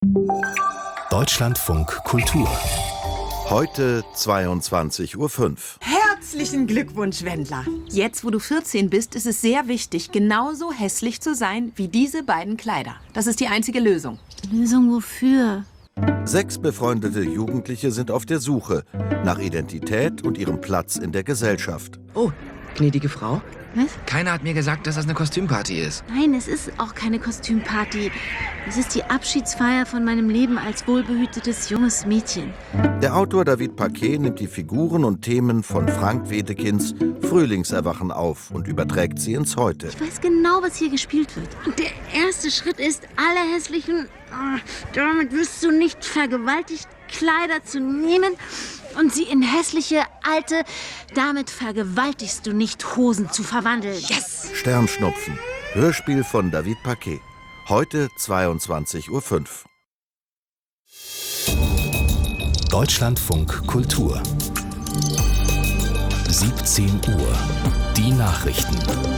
Deutschlandfunk Kultur. Heute 22:05 Uhr. Herzlichen Glückwunsch, Wendler. Jetzt, wo du 14 bist, ist es sehr wichtig, genauso hässlich zu sein wie diese beiden Kleider. Das ist die einzige Lösung. Lösung wofür? 6 befreundete Jugendliche sind auf der Suche nach Identität und ihrem Platz in der Gesellschaft. Oh, gnädige Frau. Was? Keiner hat mir gesagt, dass das eine Kostümparty ist. Nein, es ist auch keine Kostümparty. Es ist die Abschiedsfeier von meinem Leben als wohlbehütetes junges Mädchen. Der Autor David Paquet nimmt die Figuren und Themen von Frank Wedekinds Frühlingserwachen auf und überträgt sie ins Heute. Ich weiß genau, was hier gespielt wird. Und der erste Schritt ist, alle hässlichen, damit wirst du nicht vergewaltigt, Kleider zu nehmen und sie in hässliche, alte, damit vergewaltigst du nicht, Hosen zu verwandeln. Yes! Sternschnupfen. Hörspiel von David Paquet. Heute 22:05 Uhr. Deutschlandfunk Kultur. 17 Uhr. Die Nachrichten.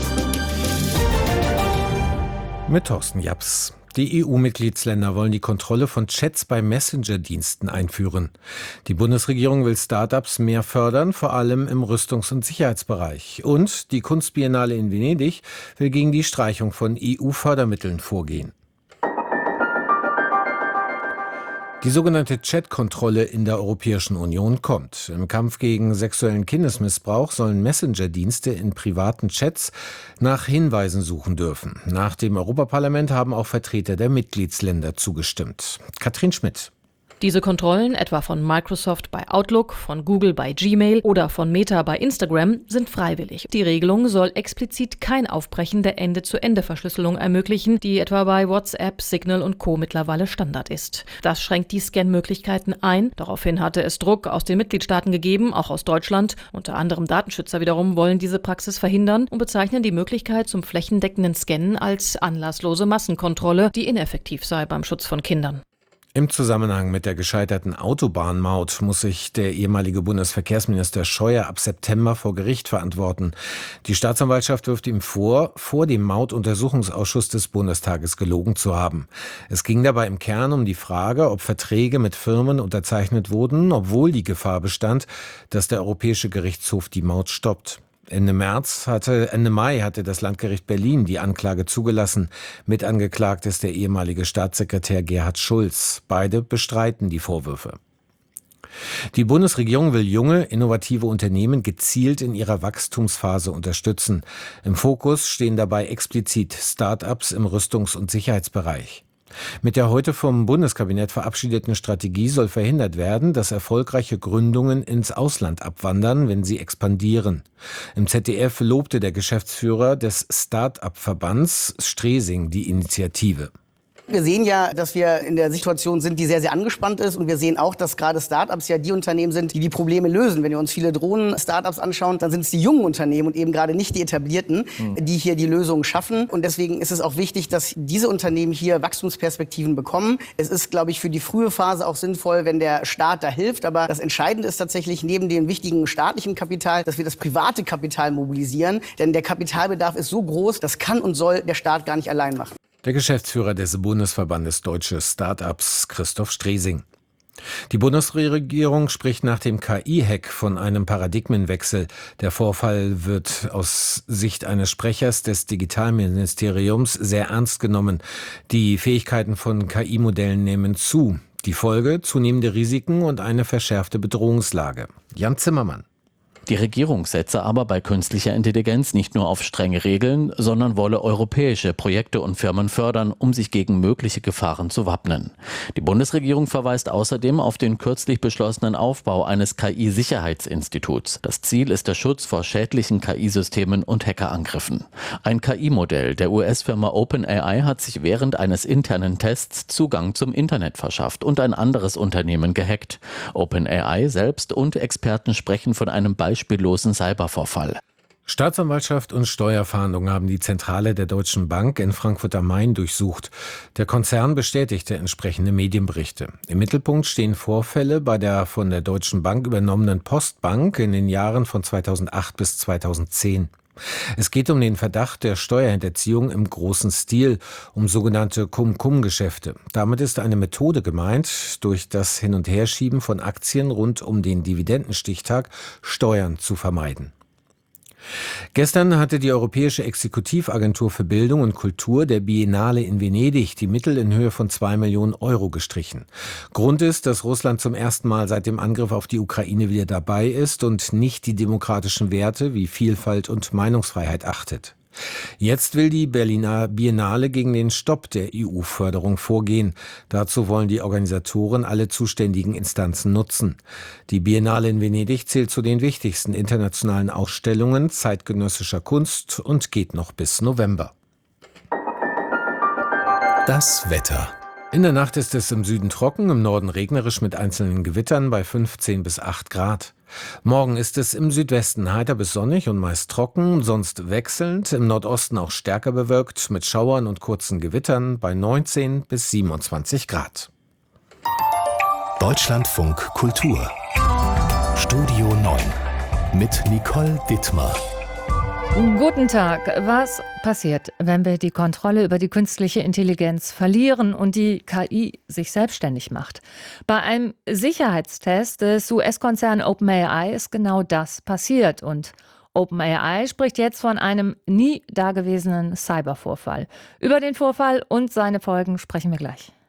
Mit Thorsten Japs. Die EU-Mitgliedsländer wollen die Kontrolle von Chats bei Messenger-Diensten einführen. Die Bundesregierung will Start-ups mehr fördern, vor allem im Rüstungs- und Sicherheitsbereich. Und die Kunstbiennale in Venedig will gegen die Streichung von EU-Fördermitteln vorgehen. Die sogenannte Chat-Kontrolle in der Europäischen Union kommt. Im Kampf gegen sexuellen Kindesmissbrauch sollen Messenger-Dienste in privaten Chats nach Hinweisen suchen dürfen. Nach dem Europaparlament haben auch Vertreter der Mitgliedsländer zugestimmt. Katrin Schmidt. Diese Kontrollen, etwa von Microsoft bei Outlook, von Google bei Gmail oder von Meta bei Instagram, sind freiwillig. Die Regelung soll explizit kein Aufbrechen der Ende-zu-Ende-Verschlüsselung ermöglichen, die etwa bei WhatsApp, Signal und Co. mittlerweile Standard ist. Das schränkt die Scan-Möglichkeiten ein. Daraufhin hatte es Druck aus den Mitgliedstaaten gegeben, auch aus Deutschland. Unter anderem Datenschützer wiederum wollen diese Praxis verhindern und bezeichnen die Möglichkeit zum flächendeckenden Scannen als anlasslose Massenkontrolle, die ineffektiv sei beim Schutz von Kindern. Im Zusammenhang mit der gescheiterten Autobahnmaut muss sich der ehemalige Bundesverkehrsminister Scheuer ab September vor Gericht verantworten. Die Staatsanwaltschaft wirft ihm vor dem Mautuntersuchungsausschuss des Bundestages gelogen zu haben. Es ging dabei im Kern um die Frage, ob Verträge mit Firmen unterzeichnet wurden, obwohl die Gefahr bestand, dass der Europäische Gerichtshof die Maut stoppt. Ende Mai hatte das Landgericht Berlin die Anklage zugelassen. Mitangeklagt ist der ehemalige Staatssekretär Gerhard Schulz. Beide bestreiten die Vorwürfe. Die Bundesregierung will junge, innovative Unternehmen gezielt in ihrer Wachstumsphase unterstützen. Im Fokus stehen dabei explizit Start-ups im Rüstungs- und Sicherheitsbereich. Mit der heute vom Bundeskabinett verabschiedeten Strategie soll verhindert werden, dass erfolgreiche Gründungen ins Ausland abwandern, wenn sie expandieren. Im ZDF lobte der Geschäftsführer des Start-up-Verbands Stresing die Initiative. Wir sehen ja, dass wir in der Situation sind, die sehr, sehr angespannt ist. Und wir sehen auch, dass gerade Start-ups ja die Unternehmen sind, die die Probleme lösen. Wenn wir uns viele Drohnen-Start-ups anschauen, dann sind es die jungen Unternehmen und eben gerade nicht die etablierten, die hier die Lösungen schaffen. Und deswegen ist es auch wichtig, dass diese Unternehmen hier Wachstumsperspektiven bekommen. Es ist, glaube ich, für die frühe Phase auch sinnvoll, wenn der Staat da hilft. Aber das Entscheidende ist tatsächlich neben dem wichtigen staatlichen Kapital, dass wir das private Kapital mobilisieren. Denn der Kapitalbedarf ist so groß, das kann und soll der Staat gar nicht allein machen. Der Geschäftsführer des Bundesverbandes Deutsche Start-ups, Christoph Stresing. Die Bundesregierung spricht nach dem KI-Hack von einem Paradigmenwechsel. Der Vorfall wird aus Sicht eines Sprechers des Digitalministeriums sehr ernst genommen. Die Fähigkeiten von KI-Modellen nehmen zu. Die Folge: zunehmende Risiken und eine verschärfte Bedrohungslage. Jan Zimmermann. Die Regierung setze aber bei künstlicher Intelligenz nicht nur auf strenge Regeln, sondern wolle europäische Projekte und Firmen fördern, um sich gegen mögliche Gefahren zu wappnen. Die Bundesregierung verweist außerdem auf den kürzlich beschlossenen Aufbau eines KI-Sicherheitsinstituts. Das Ziel ist der Schutz vor schädlichen KI-Systemen und Hackerangriffen. Ein KI-Modell der US-Firma OpenAI hat sich während eines internen Tests Zugang zum Internet verschafft und ein anderes Unternehmen gehackt. OpenAI selbst und Experten sprechen von einem beispiellosen Cybervorfall. Staatsanwaltschaft und Steuerfahndung haben die Zentrale der Deutschen Bank in Frankfurt am Main durchsucht. Der Konzern bestätigte entsprechende Medienberichte. Im Mittelpunkt stehen Vorfälle bei der von der Deutschen Bank übernommenen Postbank in den Jahren von 2008 bis 2010. Es geht um den Verdacht der Steuerhinterziehung im großen Stil, um sogenannte Cum-Cum-Geschäfte. Damit ist eine Methode gemeint, durch das Hin- und Herschieben von Aktien rund um den Dividendenstichtag Steuern zu vermeiden. Gestern hatte die Europäische Exekutivagentur für Bildung und Kultur der Biennale in Venedig die Mittel in Höhe von 2 Millionen Euro gestrichen. Grund ist, dass Russland zum ersten Mal seit dem Angriff auf die Ukraine wieder dabei ist und nicht die demokratischen Werte wie Vielfalt und Meinungsfreiheit achtet. Jetzt will die Berliner Biennale gegen den Stopp der EU-Förderung vorgehen. Dazu wollen die Organisatoren alle zuständigen Instanzen nutzen. Die Biennale in Venedig zählt zu den wichtigsten internationalen Ausstellungen zeitgenössischer Kunst und geht noch bis November. Das Wetter. In der Nacht ist es im Süden trocken, im Norden regnerisch mit einzelnen Gewittern bei 15 bis 8 Grad. Morgen ist es im Südwesten heiter bis sonnig und meist trocken, sonst wechselnd, im Nordosten auch stärker bewölkt mit Schauern und kurzen Gewittern bei 19 bis 27 Grad. Deutschlandfunk Kultur. Studio 9 mit Nicole Dittmar. Guten Tag. Was passiert, wenn wir die Kontrolle über die künstliche Intelligenz verlieren und die KI sich selbstständig macht? Bei einem Sicherheitstest des US-Konzerns OpenAI ist genau das passiert. Und OpenAI spricht jetzt von einem nie dagewesenen Cybervorfall. Über den Vorfall und seine Folgen sprechen wir gleich.